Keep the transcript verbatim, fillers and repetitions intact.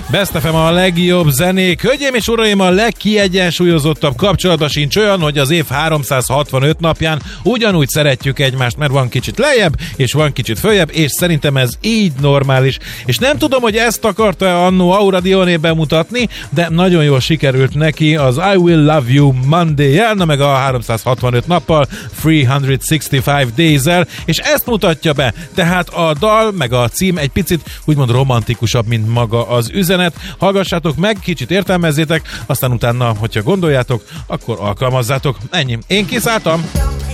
Best ef em a legjobb zenék. Hölgyeim és uraim, a legkiegyensúlyozottabb kapcsolatban sincs olyan, hogy az év háromszázhatvanöt napján ugyanúgy szeretjük egymást, mert van kicsit lejjebb, és van kicsit följebb, és szerintem ez így normális. És nem tudom, hogy ezt akarta annó Aura Dione bemutatni, de nagyon jól sikerült neki az I Will Love You Monday-jel, na meg a háromszázhatvanöt nappal, háromszázszázötvenöt days-el, és ezt mutatja be. Tehát a dal, meg a cím egy picit úgymond romantikusabb, mint maga az üzenet. Hallgassátok meg, kicsit értelmezzétek, aztán utána, hogyha gondoljátok, akkor alkalmazzátok. Ennyi. Én kiszálltam!